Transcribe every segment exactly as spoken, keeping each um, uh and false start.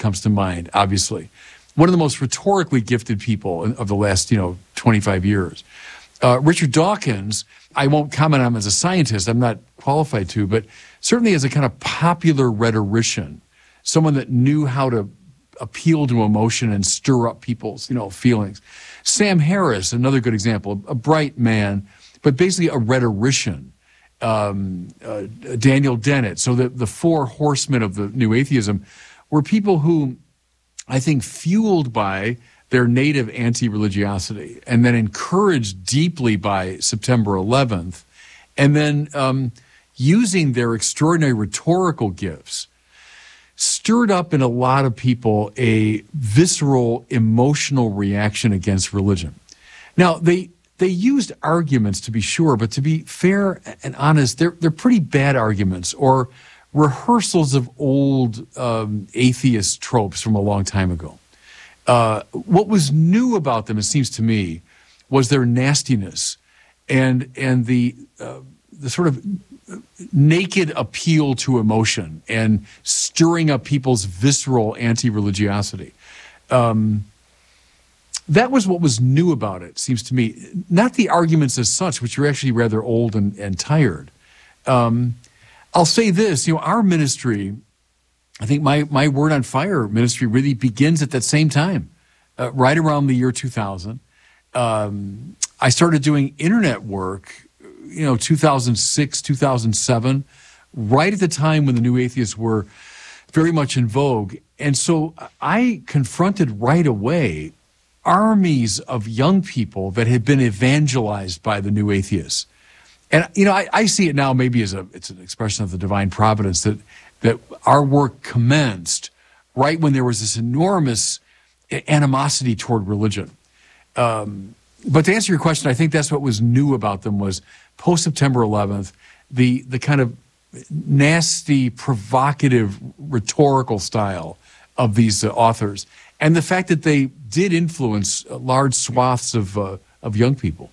comes to mind, obviously. One of the most rhetorically gifted people of the last, you know, twenty-five years. Uh, Richard Dawkins, I won't comment on him as a scientist, I'm not qualified to, but certainly as a kind of popular rhetorician, someone that knew how to appeal to emotion and stir up people's, you know, feelings. Sam Harris, another good example, a bright man, but basically a rhetorician. Um, uh, Daniel Dennett. So the, the four horsemen of the New Atheism were people who, I think, fueled by their native anti-religiosity and then encouraged deeply by September eleventh, and then um, using their extraordinary rhetorical gifts, stirred up in a lot of people a visceral, emotional reaction against religion. Now, they they used arguments, to be sure, but to be fair and honest, they're, they're pretty bad arguments or rehearsals of old um, atheist tropes from a long time ago. Uh, what was new about them, it seems to me, was their nastiness and and the uh, the sort of naked appeal to emotion and stirring up people's visceral anti-religiosity. Um, that was what was new about it, seems to me. Not the arguments as such, which are actually rather old and, and tired. Um, I'll say this, you know, our ministry, I think my, my Word on Fire ministry really begins at that same time, uh, right around the year two thousand. Um, I started doing internet work, you know, two thousand six, two thousand seven, right at the time when the New Atheists were very much in vogue. And so I confronted right away armies of young people that had been evangelized by the New Atheists. And, you know, I, I see it now maybe as a, it's an expression of the divine providence that, that our work commenced right when there was this enormous animosity toward religion. Um, but to answer your question, I think that's what was new about them was post-September eleventh, the, the kind of nasty, provocative, rhetorical style of these uh, authors, and the fact that they did influence uh, large swaths of, uh, of young people.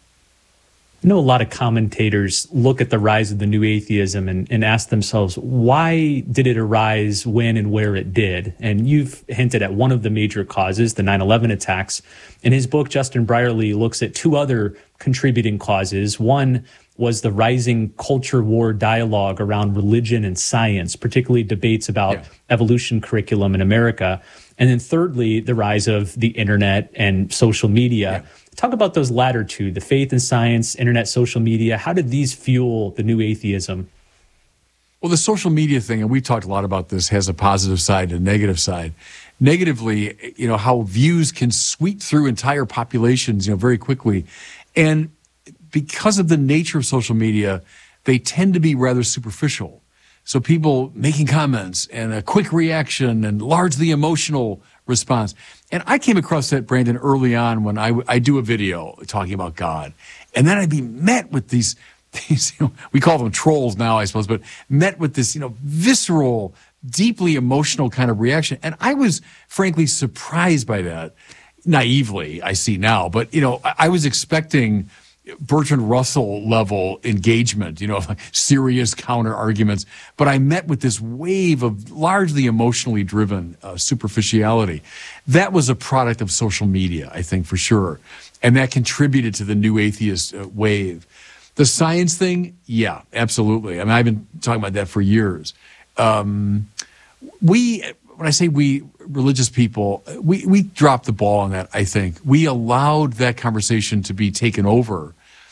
I know a lot of commentators look at the rise of the New Atheism and, and ask themselves, why did it arise when and where it did? And you've hinted at one of the major causes, the nine eleven attacks. In his book, Justin Brierley looks at two other contributing causes. One was the rising culture war dialogue around religion and science, particularly debates about yeah. evolution curriculum in America. And then thirdly, the rise of the internet and social media. Yeah. Talk about those latter two, the faith and science, internet, social media. How did these fuel the New Atheism? Well, the social media thing, and we've talked a lot about this, has a positive side and a negative side. Negatively, you know, how views can sweep through entire populations, you know, very quickly. And because of the nature of social media, they tend to be rather superficial. So people making comments and a quick reaction and largely emotional response. And I came across that, Brandon, early on when I, I do a video talking about God. And then I'd be met with these, these you know, we call them trolls now, I suppose, but met with this, you know, visceral, deeply emotional kind of reaction. And I was frankly surprised by that. Naively, I see now. But, you know, I, I was expecting Bertrand Russell level engagement, you know, like serious counter arguments. But I met with this wave of largely emotionally driven uh, superficiality. That was a product of social media, I think, for sure. And that contributed to the New Atheist uh, wave. The science thing, yeah, absolutely. I mean, I've been talking about that for years. Um, we, when I say we, religious people, we, we dropped the ball on that, I think. We allowed that conversation to be taken over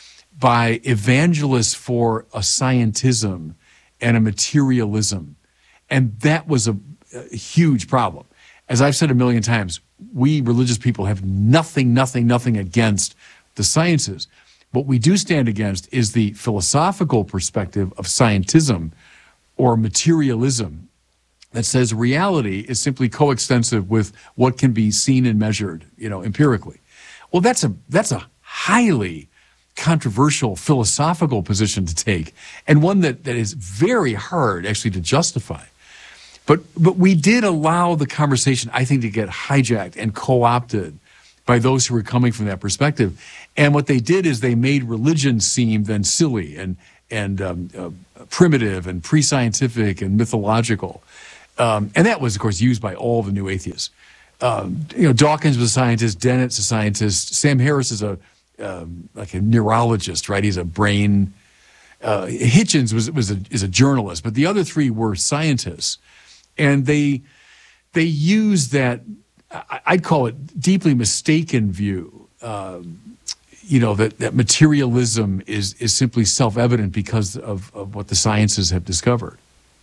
by evangelists for a scientism and a materialism. And that was a, a huge problem. As I've said a million times, we religious people have nothing, nothing, nothing against the sciences. What we do stand against is the philosophical perspective of scientism or materialism that says reality is simply coextensive with what can be seen and measured, you know, empirically. Well, that's a that's a highly controversial philosophical position to take, and one that, that is very hard actually to justify. But but we did allow the conversation, I think, to get hijacked and co-opted by those who were coming from that perspective. And what they did is they made religion seem then silly and and um, uh, primitive and pre-scientific and mythological. Um, and that was, of course, used by all the new atheists. Um, you know, Dawkins was a scientist, Dennett's a scientist, Sam Harris is a um, like a neurologist, right? He's a brain. Uh, Hitchens was was a, is a journalist, but the other three were scientists, and they they use that. I'd call it deeply mistaken view. Um, you know that, that materialism is is simply self-evident because of, of what the sciences have discovered.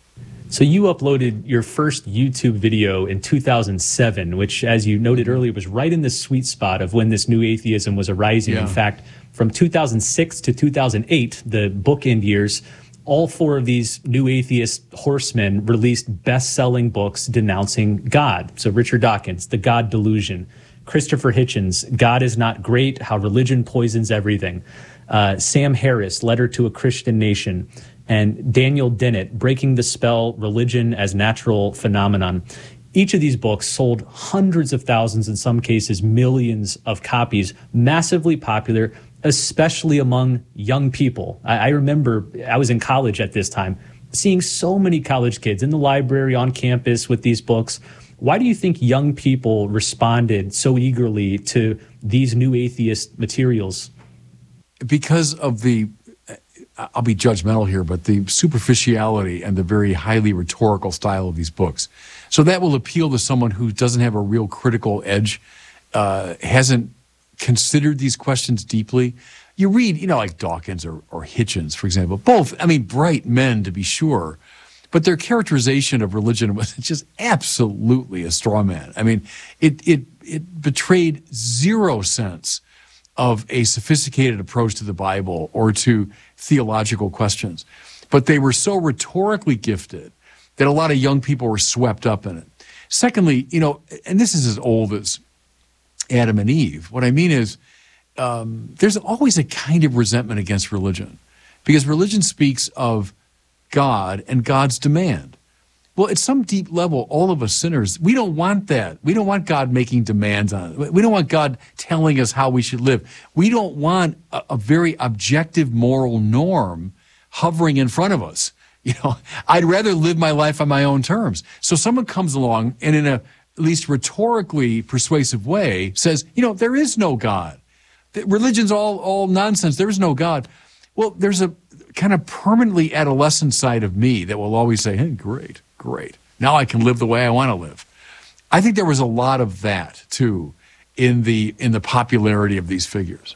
So you uploaded your first YouTube video in two thousand seven, which, as you noted earlier, was right in the sweet spot of when this new atheism was arising. Yeah. In fact, from two thousand six to two thousand eight, the bookend years, all four of these new atheist horsemen released best-selling books denouncing God. So Richard Dawkins, The God Delusion. Christopher Hitchens, God is Not Great, How Religion Poisons Everything. Uh, Sam Harris, Letter to a Christian Nation. And Daniel Dennett, Breaking the Spell, Religion as Natural Phenomenon. Each of these books sold hundreds of thousands, in some cases millions of copies, massively popular, especially among young people. I, I remember I was in college at this time, seeing so many college kids in the library, on campus with these books. Why do you think young people responded so eagerly to these new atheist materials? Because of the, I'll be judgmental here, but the superficiality and the very highly rhetorical style of these books. So that will appeal to someone who doesn't have a real critical edge, uh, hasn't considered these questions deeply. You read, you know, like Dawkins or, or Hitchens, for example, both, I mean, bright men to be sure, but their characterization of religion was just absolutely a straw man. I mean, it, it, it betrayed zero sense of a sophisticated approach to the Bible or to theological questions. But they were so rhetorically gifted that a lot of young people were swept up in it. Secondly, you know, and this is as old as Adam and Eve. What I mean is um, there's always a kind of resentment against religion because religion speaks of God and God's demand. Well, at some deep level, all of us sinners, we don't want that. We don't want God making demands on us. We don't want God telling us how we should live. We don't want a, a very objective moral norm hovering in front of us. You know, I'd rather live my life on my own terms. So someone comes along and in a at least rhetorically persuasive way says, you know, there is no God. Religion's all, all nonsense. There is no God. Well, there's a kind of permanently adolescent side of me that will always say, hey, great, great. Now I can live the way I want to live. I think there was a lot of that, too, in the in the popularity of these figures.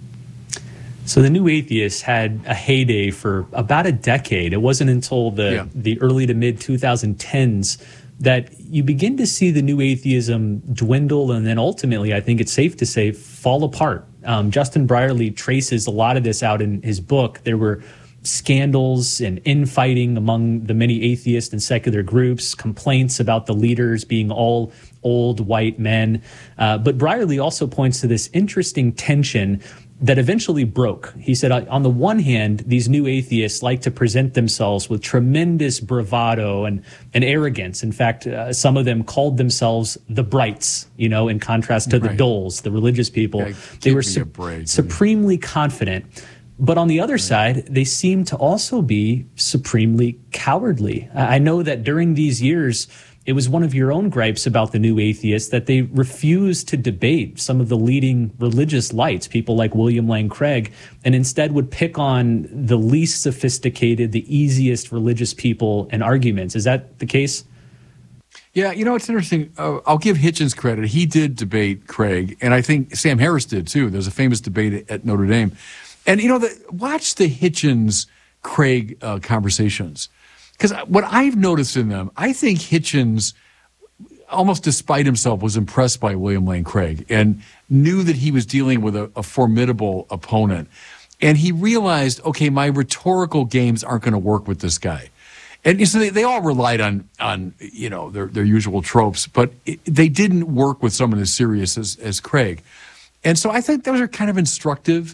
So the New Atheists had a heyday for about a decade. It wasn't until the, yeah. the early to mid twenty tens that you begin to see the New Atheism dwindle and then ultimately, I think it's safe to say, fall apart. Um, Justin Brierley traces a lot of this out in his book. There were scandals and infighting among the many atheist and secular groups, complaints about the leaders being all old white men. Uh, but Brierley also points to this interesting tension that eventually broke. He said, on the one hand, these new atheists like to present themselves with tremendous bravado and, and arrogance. In fact, uh, some of them called themselves the Brights, you know, in contrast to right. the Dulls, the religious people. Yeah, they were su- break, supremely confident. But on the other right. side, they seem to also be supremely cowardly. I know that during these years, it was one of your own gripes about the New Atheists that they refused to debate some of the leading religious lights, people like William Lane Craig, and instead would pick on the least sophisticated, the easiest religious people and arguments. Is that the case? Yeah, you know, it's interesting. Uh, I'll give Hitchens credit. He did debate Craig, and I think Sam Harris did too. There's a famous debate at Notre Dame. And, you know, the, watch the Hitchens-Craig uh, conversations. Because what I've noticed in them, I think Hitchens, almost despite himself, was impressed by William Lane Craig and knew that he was dealing with a, a formidable opponent. And he realized, okay, my rhetorical games aren't going to work with this guy. And so they, they all relied on, on you know, their, their usual tropes, but it, they didn't work with someone as serious as, as Craig. And so I think those are kind of instructive.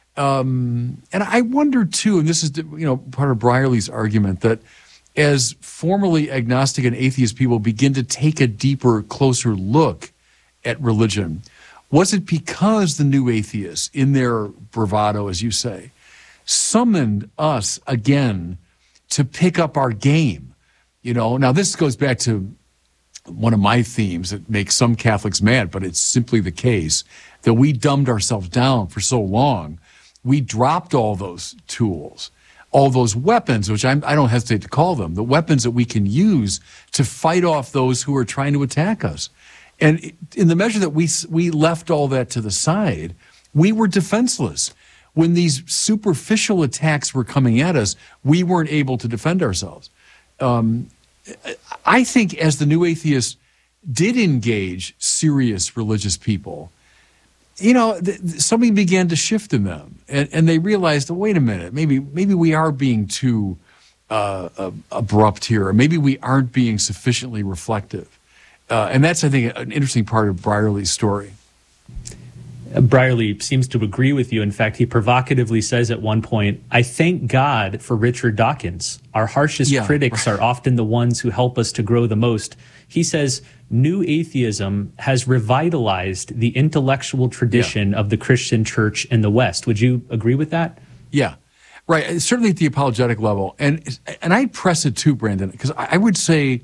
Um, and I wonder, too, and this is, you know, part of Brierley's argument, that as formerly agnostic and atheist people begin to take a deeper, closer look at religion, was it because the New Atheists, in their bravado, as you say, summoned us again to pick up our game? You know, now this goes back to one of my themes that makes some Catholics mad, but it's simply the case that we dumbed ourselves down for so long. We dropped all those tools, all those weapons, which I'm, I don't hesitate to call them, the weapons that we can use to fight off those who are trying to attack us. And in the measure that we we left all that to the side, we were defenseless. When these superficial attacks were coming at us, we weren't able to defend ourselves. Um, I think as the new atheists did engage serious religious people, you know, th- something began to shift in them, and, and they realized, oh, wait a minute, maybe maybe we are being too uh, uh, abrupt here, or maybe we aren't being sufficiently reflective. Uh, and that's, I think, an interesting part of Brierley's story. Brierley seems to agree with you. In fact, he provocatively says at one point, I thank God for Richard Dawkins. Our harshest Yeah. critics are often the ones who help us to grow the most. He says, new atheism has revitalized the intellectual tradition yeah. of the Christian church in the West. Would you agree with that? Yeah, right. Certainly at the apologetic level. And, and I'd press it too, Brandon, because I would say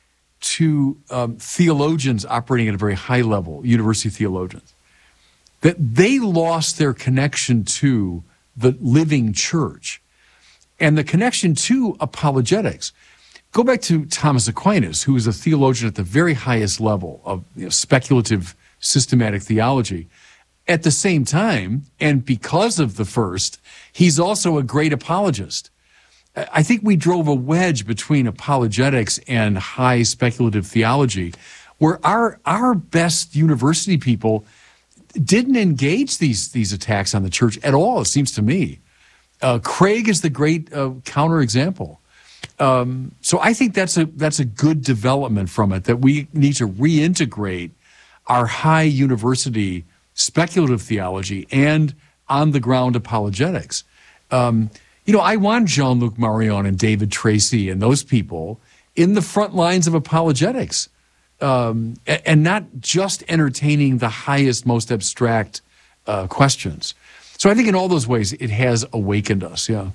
to um, theologians operating at a very high level, university theologians, that they lost their connection to the living church and the connection to apologetics. Go back to Thomas Aquinas, who was a theologian at the very highest level of you know, speculative systematic theology. At the same time, and because of the first, he's also a great apologist. I think we drove a wedge between apologetics and high speculative theology, where our our best university people didn't engage these these attacks on the church at all, it seems to me. Uh, Craig is the great uh, counterexample. Um, so I think that's a that's a good development from it, that we need to reintegrate our high university speculative theology and on-the-ground apologetics. Um, you know, I want Jean-Luc Marion and David Tracy and those people in the front lines of apologetics. Um, and not just entertaining the highest, most abstract uh, questions. So I think in all those ways, it has awakened us, yeah.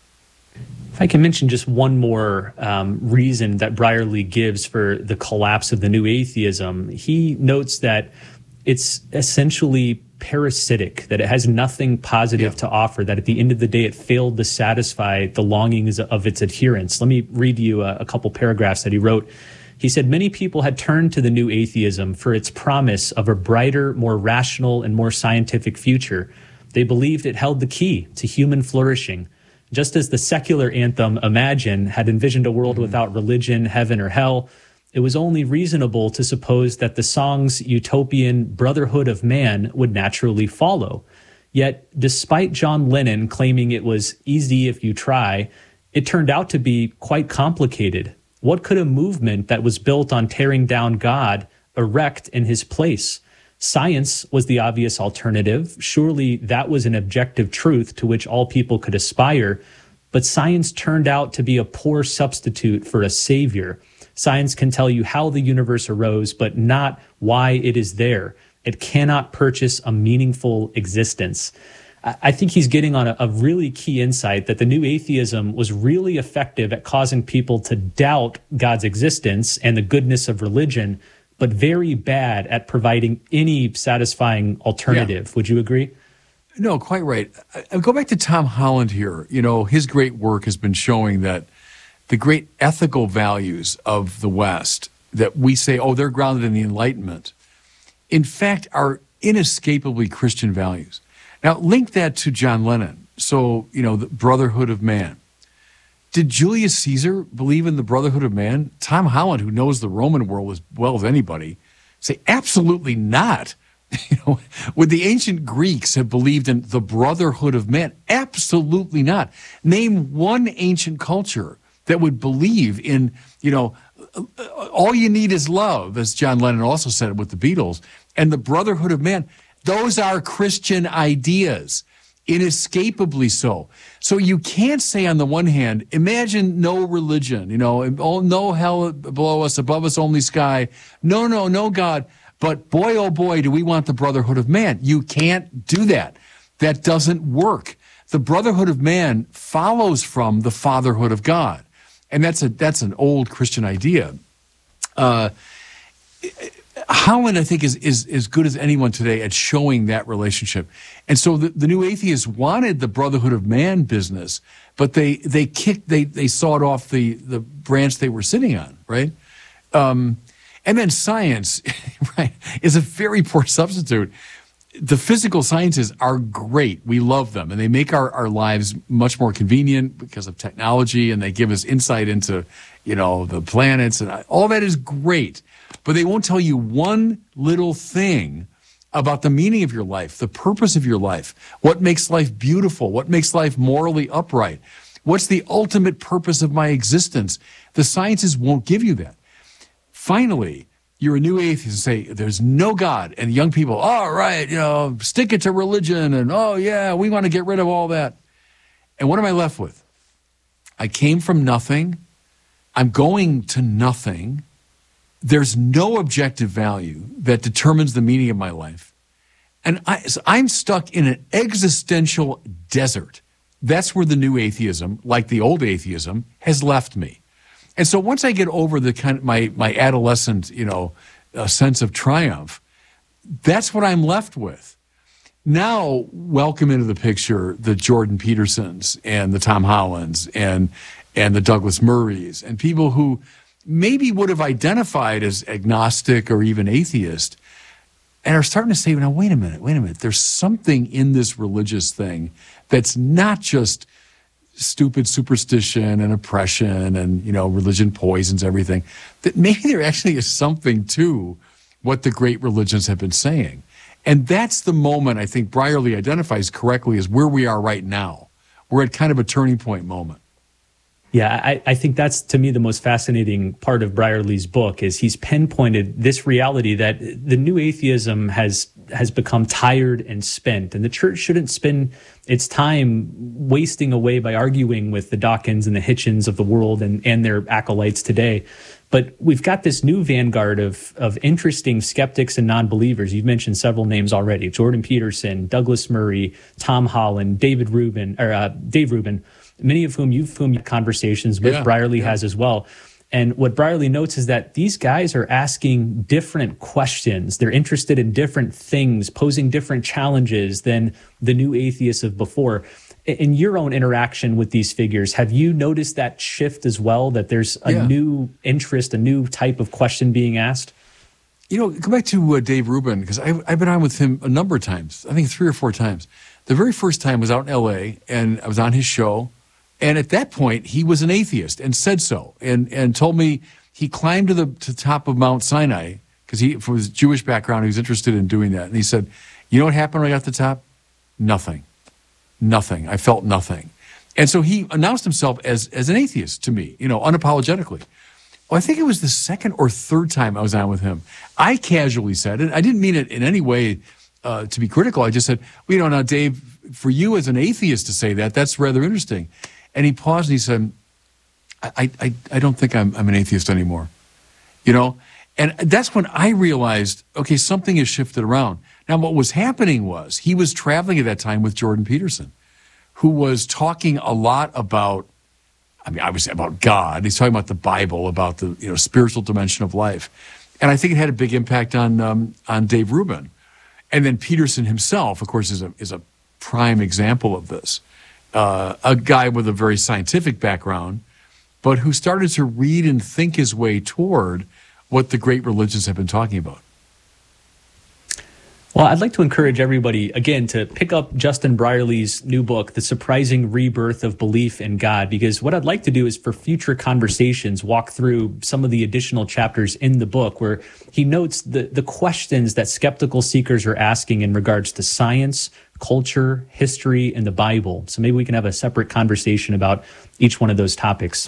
If I can mention just one more um, reason that Brierley gives for the collapse of the new atheism, he notes that it's essentially parasitic, that it has nothing positive yeah. to offer, that at the end of the day, it failed to satisfy the longings of its adherents. Let me read you a, a couple paragraphs that he wrote. He said, many people had turned to the new atheism for its promise of a brighter, more rational, and more scientific future. They believed it held the key to human flourishing. Just as the secular anthem Imagine had envisioned a world mm-hmm. without religion, heaven, or hell, it was only reasonable to suppose that the song's utopian brotherhood of man would naturally follow. Yet, despite John Lennon claiming it was easy if you try, it turned out to be quite complicated. What could a movement that was built on tearing down God erect in his place? Science was the obvious alternative. Surely that was an objective truth to which all people could aspire. But science turned out to be a poor substitute for a savior. Science can tell you how the universe arose, but not why it is there. It cannot purchase a meaningful existence. I think he's getting on a, a really key insight that the new atheism was really effective at causing people to doubt God's existence and the goodness of religion, but very bad at providing any satisfying alternative. Yeah. Would you agree? No, quite right. I, I go back to Tom Holland here. You know, his great work has been showing that the great ethical values of the West that we say, oh, they're grounded in the Enlightenment, in fact, are inescapably Christian values. Now, link that to John Lennon. So, you know, the brotherhood of man. Did Julius Caesar believe in the brotherhood of man? Tom Holland, who knows the Roman world as well as anybody, say absolutely not. You know, would the ancient Greeks have believed in the brotherhood of man? Absolutely not. Name one ancient culture that would believe in, you know, all you need is love, as John Lennon also said it with the Beatles, and the brotherhood of man. Those are Christian ideas, inescapably so. So you can't say on the one hand, imagine no religion, you know, oh, no hell below us, above us only sky. No, no, no God. But boy, oh boy, do we want the brotherhood of man. You can't do that. That doesn't work. The brotherhood of man follows from the fatherhood of God. And that's a that's an old Christian idea. Uh, Howland, I think, is, is as good as anyone today at showing that relationship. And so the, the new atheists wanted the brotherhood of man business, but they they kicked, they they sawed off the, the branch they were sitting on, right? Um, and then science, right, is a very poor substitute. The physical sciences are great. We love them, and they make our, our lives much more convenient because of technology, and they give us insight into, you know, the planets, and all that is great. But they won't tell you one little thing about the meaning of your life, the purpose of your life, what makes life beautiful, what makes life morally upright, what's the ultimate purpose of my existence. The sciences won't give you that. Finally, you're a new atheist and say, there's no God. And young people, all right, you know, stick it to religion. And, oh, yeah, we want to get rid of all that. And what am I left with? I came from nothing. I'm going to nothing. There's no objective value that determines the meaning of my life. And I, so I'm stuck in an existential desert. That's where the new atheism, like the old atheism, has left me. And so once I get over the kind of my, my adolescent, you know, uh, sense of triumph, that's what I'm left with. Now, welcome into the picture the Jordan Petersons and the Tom Hollands and and the Douglas Murrays and people who maybe would have identified as agnostic or even atheist and are starting to say, now, wait a minute, wait a minute. There's something in this religious thing that's not just stupid superstition and oppression and, you know, religion poisons everything, that maybe there actually is something to what the great religions have been saying. And that's the moment I think Brierley identifies correctly as where we are right now. We're at kind of a turning point moment. Yeah, I, I think that's, to me, the most fascinating part of Brierley's book is he's pinpointed this reality that the new atheism has has become tired and spent, and the church shouldn't spend its time wasting away by arguing with the Dawkins and the Hitchens of the world and, and their acolytes today. But we've got this new vanguard of of interesting skeptics and non-believers. You've mentioned several names already: Jordan Peterson, Douglas Murray, Tom Holland, David Rubin, or uh, Dave Rubin, many of whom you've whom you've conversations with. Yeah, Brierley yeah. has as well. And what Brierley notes is that these guys are asking different questions. They're interested in different things, posing different challenges than the new atheists of before. In your own interaction with these figures, have you noticed that shift as well, that there's a yeah. new interest, a new type of question being asked? You know, go back to uh, Dave Rubin, because I've, I've been on with him a number of times, I think three or four times. The very first time was out in L A, and I was on his show. And at that point, he was an atheist and said so, and, and told me he climbed to the to top of Mount Sinai, because he, from his Jewish background, he was interested in doing that. And he said, you know what happened when I got to the top? Nothing. Nothing. I felt nothing. And so he announced himself as, as an atheist to me, you know, unapologetically. Well, I think it was the second or third time I was on with him. I casually said, and I didn't mean it in any way uh, to be critical. I just said, well, you know, now, Dave, for you as an atheist to say that, that's rather interesting. And he paused and he said, I, I, I don't think I'm, I'm an atheist anymore. You know? And that's when I realized, okay, something has shifted around. Now, what was happening was he was traveling at that time with Jordan Peterson, who was talking a lot about, I mean, obviously about God. He's talking about the Bible, about the, you know, spiritual dimension of life. And I think it had a big impact on um, on Dave Rubin. And then Peterson himself, of course, is a is a prime example of this. Uh, a guy with a very scientific background, but who started to read and think his way toward what the great religions have been talking about. Well, I'd like to encourage everybody, again, to pick up Justin Brierley's new book, The Surprising Rebirth of Belief in God, because what I'd like to do is for future conversations, walk through some of the additional chapters in the book where he notes the, the questions that skeptical seekers are asking in regards to science, culture, history, and the Bible. So maybe we can have a separate conversation about each one of those topics.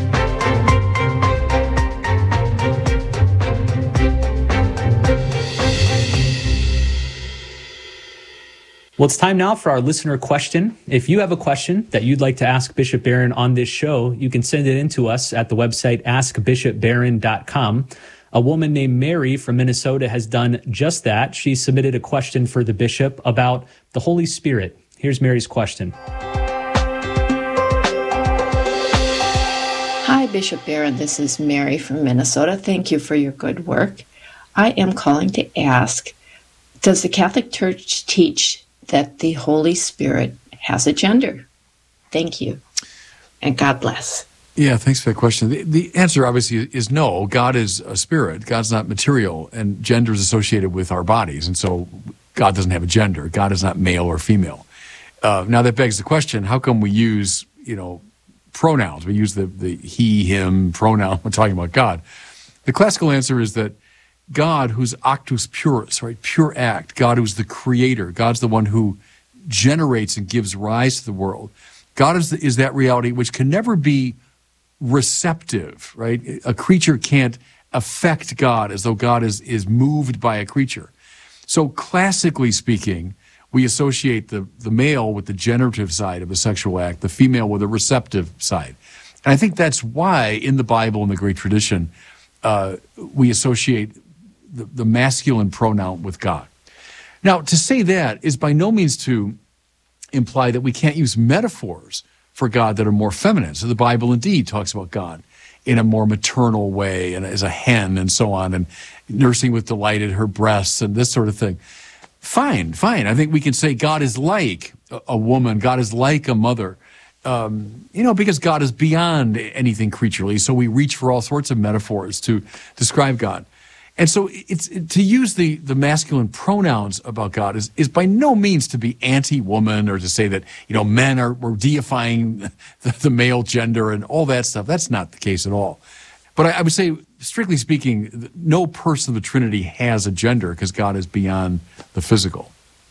Well, it's time now for our listener question. If you have a question that you'd like to ask Bishop Barron on this show, you can send it in to us at the website ask bishop barron dot com. A woman named Mary from Minnesota has done just that. She submitted a question for the bishop about the Holy Spirit. Here's Mary's question. Hi, Bishop Barron. This is Mary from Minnesota. Thank you for your good work. I am calling to ask, does the Catholic Church teach that the Holy Spirit has a gender? Thank you, and God bless. Yeah, thanks for that question. The, the answer, obviously, is no. God is a spirit. God's not material, and gender is associated with our bodies, and so God doesn't have a gender. God is not male or female. Uh, now, that begs the question, how come we use, you know, pronouns? We use the, the he, him pronoun when talking about God. The classical answer is that God, who's actus purus, right, pure act, God who's the creator, God's the one who generates and gives rise to the world. God is, the, is that reality which can never be receptive, right? A creature can't affect God as though God is, is moved by a creature. So classically speaking, we associate the, the male with the generative side of a sexual act, the female with a receptive side. And I think that's why in the Bible and the great tradition, uh, we associate the, the masculine pronoun with God. Now, to say that is by no means to imply that we can't use metaphors for God that are more feminine. So the Bible indeed talks about God in a more maternal way and as a hen and so on, and nursing with delight at her breasts and this sort of thing. Fine, fine. I think we can say God is like a, a woman. God is like a mother, um, you know, because God is beyond anything creaturely. So we reach for all sorts of metaphors to describe God. And so it's to use the, the masculine pronouns about God is, is by no means to be anti-woman or to say that, you know, men are we're deifying the, the male gender and all that stuff. That's not the case at all. But I, I would say, strictly speaking, no person of the Trinity has a gender because God is beyond the physical.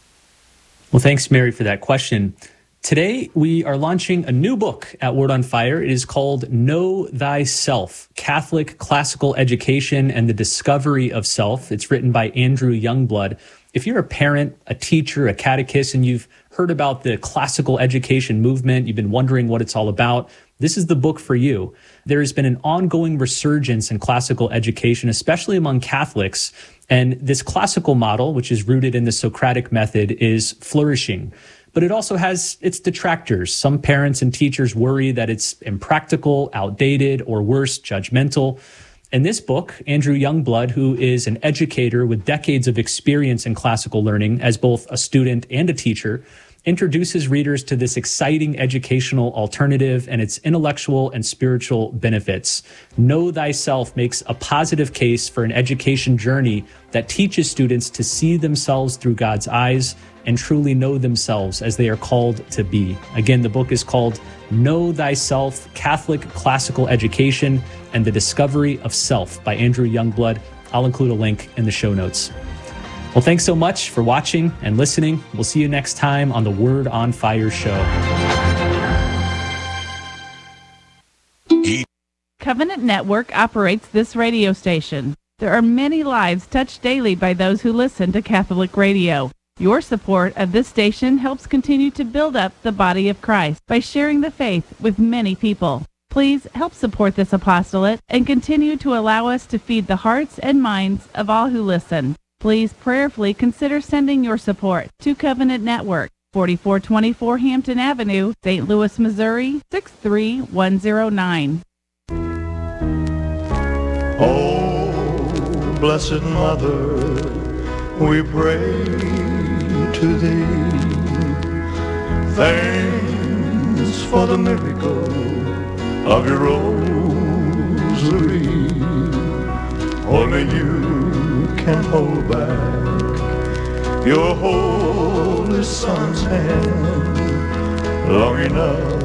Well, thanks, Mary, for that question. Today, we are launching a new book at Word on Fire. It is called Know Thyself, Catholic Classical Education and the Discovery of Self. It's written by Andrew Youngblood. If you're a parent, a teacher, a catechist, and you've heard about the classical education movement, you've been wondering what it's all about, this is the book for you. There has been an ongoing resurgence in classical education, especially among Catholics, and this classical model, which is rooted in the Socratic method, is flourishing. But it also has its detractors. Some parents and teachers worry that it's impractical, outdated, or worse, judgmental. In this book, Andrew Youngblood, who is an educator with decades of experience in classical learning as both a student and a teacher, introduces readers to this exciting educational alternative and its intellectual and spiritual benefits. Know Thyself makes a positive case for an education journey that teaches students to see themselves through God's eyes and truly know themselves as they are called to be. Again, the book is called Know Thyself, Catholic Classical Education and the Discovery of Self by Andrew Youngblood. I'll include a link in the show notes. Well, thanks so much for watching and listening. We'll see you next time on the Word on Fire show. Covenant Network operates this radio station. There are many lives touched daily by those who listen to Catholic radio. Your support of this station helps continue to build up the body of Christ by sharing the faith with many people. Please help support this apostolate and continue to allow us to feed the hearts and minds of all who listen. Please prayerfully consider sending your support to Covenant Network, forty-four twenty-four Hampton Avenue, Saint Louis, Missouri, six three one zero nine. Oh, Blessed Mother, we pray to thee. Thanks for the miracle of your rosary. Only you can hold back your holy son's hand long enough